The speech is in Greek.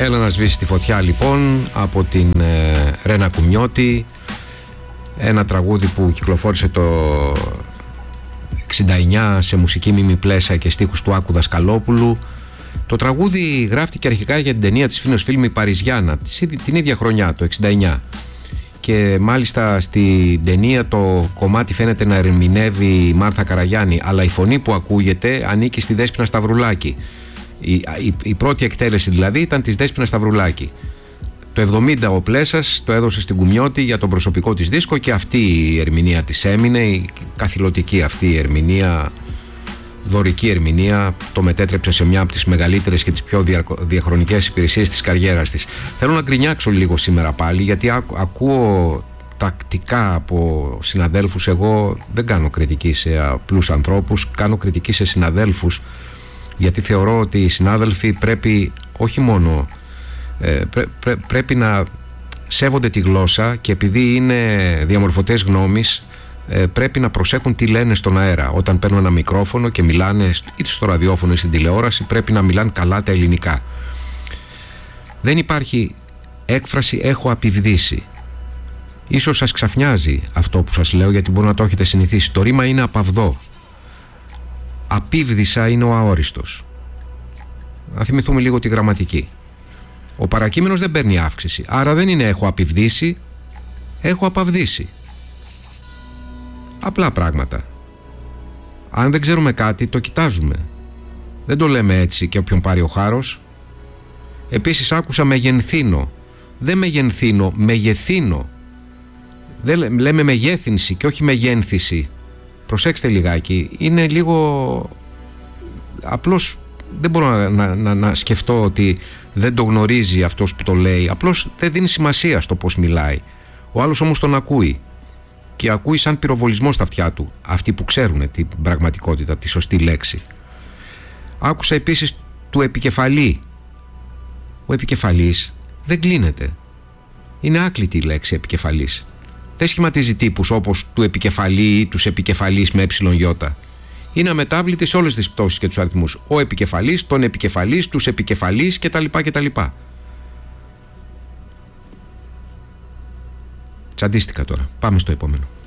Έλα να σβήσει τη φωτιά λοιπόν από την Ρένα Κουμιώτη, ένα τραγούδι που κυκλοφόρησε το 69 σε μουσική Μίμη Πλέσα και στίχους του Άκου Δασκαλόπουλου. Το τραγούδι γράφτηκε αρχικά για την ταινία της Φίνος Φίλμη Παριζιάνα την ίδια χρονιά, το 69, και μάλιστα στην ταινία το κομμάτι φαίνεται να ερμηνεύει η Μάρθα Καραγιάννη, αλλά η φωνή που ακούγεται ανήκει στη Δέσποινα Σταυρουλάκη. Η πρώτη εκτέλεση δηλαδή ήταν της Δέσποινας Σταυρουλάκη. Το 70 ο Πλέσας το έδωσε στην Κουμιώτη για τον προσωπικό της δίσκο και αυτή η ερμηνεία της έμεινε, η καθηλωτική αυτή η ερμηνεία, δωρική ερμηνεία, το μετέτρεψε σε μια από τις μεγαλύτερες και τις πιο διαχρονικές υπηρεσίες της καριέρας της. Θέλω να γκρινιάξω λίγο σήμερα πάλι, γιατί ακούω τακτικά από συναδέλφους. Εγώ δεν κάνω κριτική σε απλούς ανθρώπους, κάνω κριτική σε συναδέλφους, γιατί θεωρώ ότι οι συνάδελφοι πρέπει όχι μόνο πρέπει να σέβονται τη γλώσσα, και επειδή είναι διαμορφωτές γνώμης πρέπει να προσέχουν τι λένε στον αέρα. Όταν παίρνουν ένα μικρόφωνο και μιλάνε είτε στο ραδιόφωνο ή στην τηλεόραση, πρέπει να μιλάνε καλά τα ελληνικά. Δεν υπάρχει έκφραση «έχω απειβδίσει». Ίσως σας ξαφνιάζει αυτό που σας λέω, γιατί μπορεί να το έχετε συνηθίσει. Το ρήμα είναι απαυδό. Απείβδησα είναι ο αόριστος. Να θυμηθούμε λίγο τη γραμματική. Ο παρακείμενος δεν παίρνει αύξηση, άρα δεν είναι έχω απειβδίσει, έχω απαυδίσει. Απλά πράγματα. Αν δεν ξέρουμε κάτι, το κοιτάζουμε. Δεν το λέμε έτσι και όποιον πάρει ο χάρος. Επίσης άκουσα μεγενθύνω. Δεν μεγενθύνω, μεγεθύνω. Δεν λέμε μεγέθυνση και όχι μεγένθηση. Προσέξτε λιγάκι, είναι λίγο... Απλώς δεν μπορώ να σκεφτώ ότι δεν το γνωρίζει αυτός που το λέει. Απλώς δεν δίνει σημασία στο πώς μιλάει. Ο άλλος όμως τον ακούει. Και ακούει σαν πυροβολισμό στα αυτιά του. Αυτοί που ξέρουν την πραγματικότητα, τη σωστή λέξη. Άκουσα επίσης του επικεφαλή. Ο επικεφαλής δεν κλείνεται. Είναι άκλητη η λέξη επικεφαλής. Δεν σχηματίζει τύπους όπως του επικεφαλή ή τους επικεφαλής με εψιλον. Είναι αμετάβλητη σε όλες τις πτώσεις και τους αριθμούς. Ο επικεφαλής, τον επικεφαλής, τους επικεφαλής κτλ. Τσαντίστηκα τώρα. Πάμε στο επόμενο.